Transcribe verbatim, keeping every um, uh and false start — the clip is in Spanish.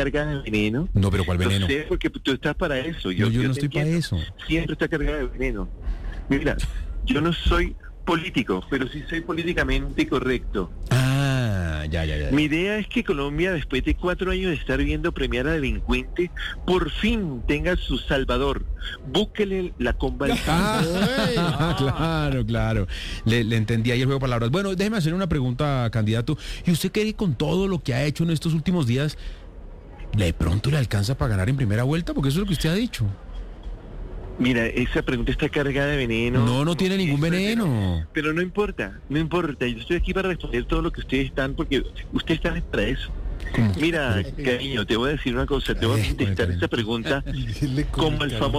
cargada de veneno. No, pero ¿cuál veneno? No sé, porque tú estás para eso. Yo, No, yo yo no te estoy para entiendo. eso. Siempre está cargada de veneno. Mira, yo no soy político, pero sí soy políticamente correcto. Ah, ya, ya, ya. Mi idea es que Colombia, después de cuatro años de estar viendo premiar a delincuentes, por fin tenga su salvador. Búsquele la comba al Ah, claro, claro. Le, le entendí ahí el juego de palabras. Bueno, déjeme hacer una pregunta, candidato. ¿Y usted cree que con todo lo que ha hecho en estos últimos días, de pronto le alcanza para ganar en primera vuelta? Porque eso es lo que usted ha dicho. Mira, esa pregunta está cargada de veneno. No, no tiene ningún veneno. Pero, pero no importa, no importa. Yo estoy aquí para responder todo lo que ustedes están, porque ustedes están para eso. ¿Cómo? Mira, cariño, te voy a decir una cosa, te voy a Eh, contestar con el esta pregunta Dile con como el el cariño. famoso